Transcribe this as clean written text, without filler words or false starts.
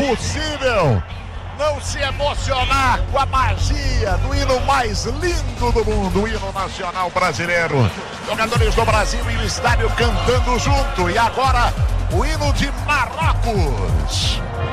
possível não se emocionar com a magia do hino mais lindo do mundo, o hino nacional brasileiro. Jogadores do Brasil e o estádio cantando junto. E agora o hino de Marrocos.